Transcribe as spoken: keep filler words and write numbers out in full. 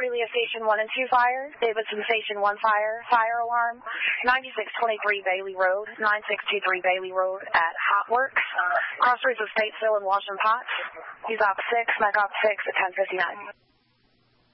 Cordelia Station one and two fire, Davidson Station one fire, fire alarm, ninety-six twenty-three Bailey Road, nine six two three Bailey Road at Hot Works, crossroads of Statesville and Washington Potts. Use op six, Mac op six at ten fifty-nine.